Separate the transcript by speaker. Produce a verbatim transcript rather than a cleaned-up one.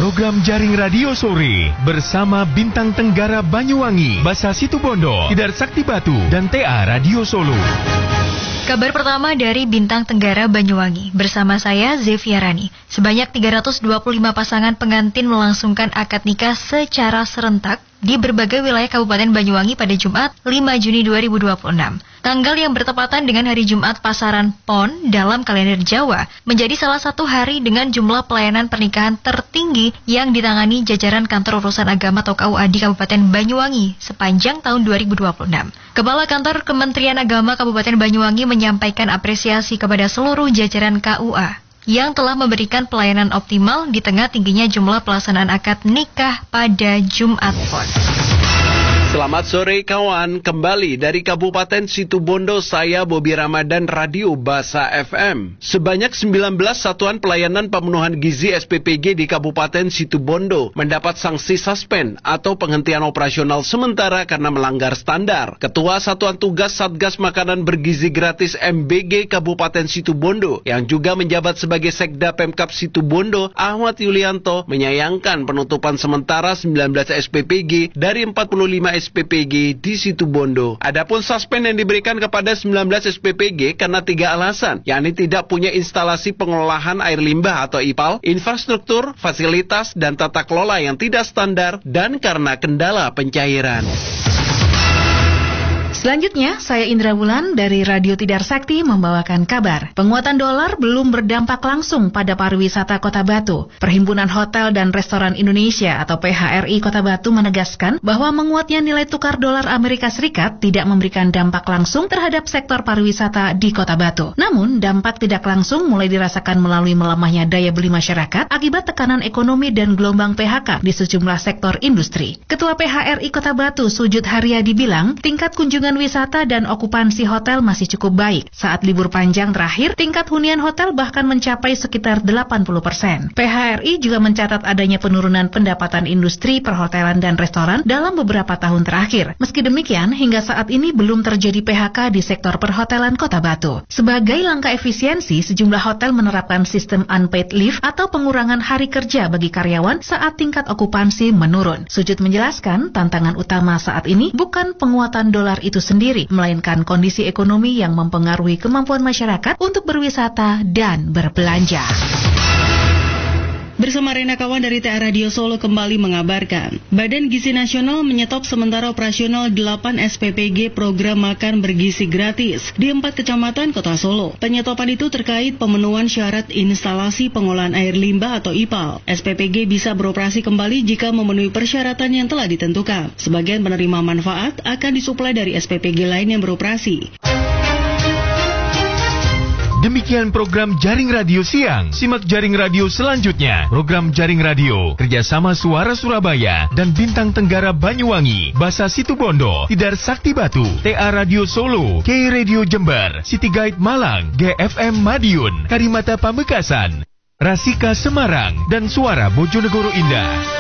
Speaker 1: program Jaring Radio Sore bersama Bintang Tenggara Banyuwangi, Basa Situbondo, Tidar Sakti Batu, dan T A Radio Solo.
Speaker 2: Kabar pertama dari Bintang Tenggara Banyuwangi, bersama saya Zefiarani. Sebanyak tiga ratus dua puluh lima pasangan pengantin melangsungkan akad nikah secara serentak di berbagai wilayah Kabupaten Banyuwangi pada Jumat lima Juni dua ribu dua puluh enam. Tanggal yang bertepatan dengan hari Jumat Pasaran Pon dalam kalender Jawa menjadi salah satu hari dengan jumlah pelayanan pernikahan tertinggi yang ditangani jajaran Kantor Urusan Agama atau K U A di Kabupaten Banyuwangi sepanjang tahun dua ribu dua puluh enam. Kepala Kantor Kementerian Agama Kabupaten Banyuwangi menyampaikan apresiasi kepada seluruh jajaran K U A yang telah memberikan pelayanan optimal di tengah tingginya jumlah pelaksanaan akad nikah pada Jumat Pon.
Speaker 3: Selamat sore kawan, kembali dari Kabupaten Situbondo, saya Bobi Ramadan, Radio Basa F M. Sebanyak sembilan belas satuan pelayanan pemenuhan gizi S P P G di Kabupaten Situbondo mendapat sanksi suspend atau penghentian operasional sementara karena melanggar standar. Ketua Satuan Tugas Satgas Makanan Bergizi Gratis M B G Kabupaten Situbondo yang juga menjabat sebagai Sekda Pemkab Situbondo, Ahmad Yulianto, menyayangkan penutupan sementara sembilan belas S P P G dari empat puluh lima S P P G di Situbondo. Adapun suspend yang diberikan kepada sembilan belas S P P G karena tiga alasan, yakni tidak punya instalasi pengolahan air limbah atau I P A L, infrastruktur, fasilitas, dan tata kelola yang tidak standar, dan karena kendala pencairan.
Speaker 4: Selanjutnya, saya Indra Wulan dari Radio Tidar Sakti membawakan kabar. Penguatan dolar belum berdampak langsung pada pariwisata Kota Batu. Perhimpunan Hotel dan Restoran Indonesia atau P H R I Kota Batu menegaskan bahwa menguatnya nilai tukar dolar Amerika Serikat tidak memberikan dampak langsung terhadap sektor pariwisata di Kota Batu. Namun, dampak tidak langsung mulai dirasakan melalui melemahnya daya beli masyarakat akibat tekanan ekonomi dan gelombang P H K di sejumlah sektor industri. Ketua P H R I Kota Batu, Sujud Haryadi bilang, tingkat kunjungan wisata dan okupansi hotel masih cukup baik. Saat libur panjang terakhir, tingkat hunian hotel bahkan mencapai sekitar delapan puluh persen. P H R I juga mencatat adanya penurunan pendapatan industri perhotelan dan restoran dalam beberapa tahun terakhir. Meski demikian, hingga saat ini belum terjadi P H K di sektor perhotelan Kota Batu. Sebagai langkah efisiensi, sejumlah hotel menerapkan sistem unpaid leave atau pengurangan hari kerja bagi karyawan saat tingkat okupansi menurun. Sujud menjelaskan, tantangan utama saat ini bukan penguatan dolar itu sendiri, melainkan kondisi ekonomi yang mempengaruhi kemampuan masyarakat untuk berwisata dan berbelanja.
Speaker 5: Bersama Rena Kawan dari T A Radio Solo kembali mengabarkan, Badan Gizi Nasional menyetop sementara operasional delapan S P P G program makan bergizi gratis di empat kecamatan Kota Solo. Penyetopan itu terkait pemenuhan syarat instalasi pengolahan air limbah atau I P A L. S P P G bisa beroperasi kembali jika memenuhi persyaratan yang telah ditentukan. Sebagian penerima manfaat akan disuplai dari S P P G lain yang beroperasi.
Speaker 1: Demikian program Jaring Radio Siang. Simak Jaring Radio selanjutnya. Program Jaring Radio kerjasama Suara Surabaya dan Bintang Tenggara Banyuwangi, Basa Situbondo, Tidar Sakti Batu, T A Radio Solo, K Radio Jember, City Guide Malang, G F M Madiun, Karimata Pamekasan, Rasika Semarang, dan Suara Bojonegoro Indah.